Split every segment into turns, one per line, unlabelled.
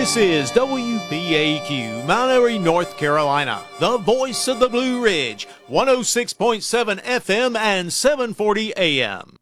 This is WPAQ, Mount Airy, North Carolina, the voice of the Blue Ridge, 106.7 FM and 740 AM.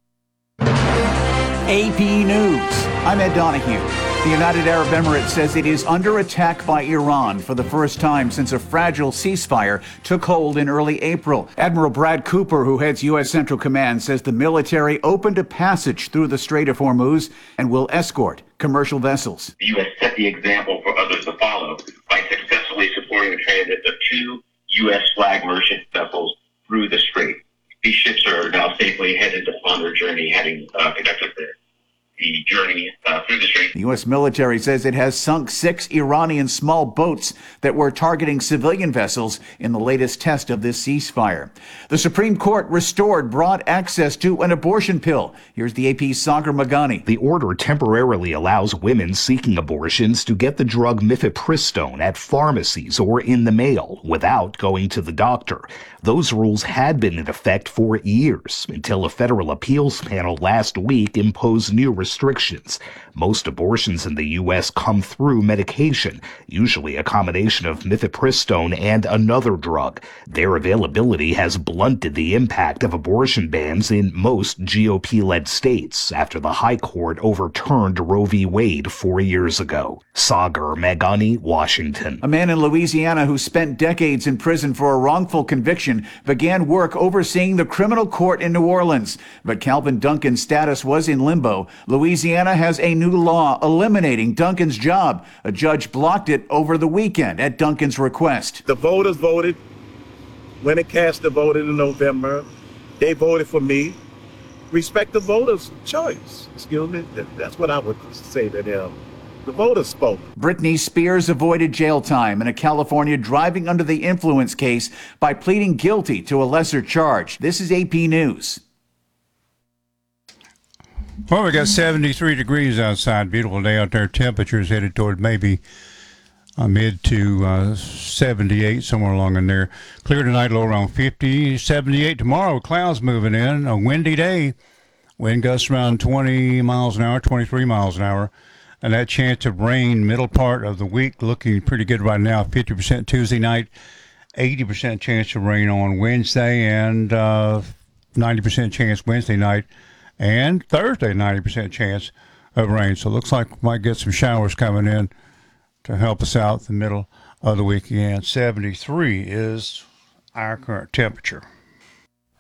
AP News. I'm Ed Donahue. The United Arab Emirates says it is under attack by Iran for the first time since a fragile ceasefire took hold in early April. Admiral Brad Cooper, who heads U.S. Central Command, says the military opened a passage through the Strait of Hormuz and will escort commercial vessels.
The U.S. set the example for others to follow by successfully supporting the transit of 2 U.S. flag merchant vessels through the strait. These ships are now safely headed on their journey, conducted the journey through the strait.
The U.S. military says it has sunk 6 Iranian small boats that were targeting civilian vessels in the latest test of this ceasefire. The Supreme Court restored broad access to an abortion pill. Here's the AP's Sagar Magani.
The order temporarily allows women seeking abortions to get the drug mifepristone at pharmacies or in the mail without going to the doctor. Those rules had been in effect for years until a federal appeals panel last week imposed new restrictions. Most abortions in the U.S. come through medication, usually a combination of mifepristone and another drug. Their availability has blunted the impact of abortion bans in most GOP-led states after the High Court overturned Roe v. Wade 4 years ago. Sagar Magani, Washington.
A man in Louisiana who spent decades in prison for a wrongful conviction began work overseeing the criminal court in New Orleans. But Calvin Duncan's status was in limbo. Louisiana has a new law eliminating Duncan's job. A judge blocked it over the weekend at Duncan's request.
The voters voted. When it cast the vote in November, they voted for me. Respect the voters' choice. Excuse me. That's what I would say to them. The voters spoke.
Britney Spears avoided jail time in a California driving under the influence case by pleading guilty to a lesser charge. This is AP News.
Well, we got 73 degrees outside. Beautiful day out there. Temperatures headed toward maybe mid to 78, somewhere along in there. Clear tonight, low around 50. 78 tomorrow. Clouds moving in. A windy day. Wind gusts around 20 miles an hour, 23 miles an hour. And that chance of rain middle part of the week looking pretty good right now. 50% Tuesday night, 80% chance of rain on Wednesday, and 90% chance Wednesday night, and Thursday 90% chance of rain. So it looks like we might get some showers coming in to help us out the middle of the week again. 73 is our current temperature.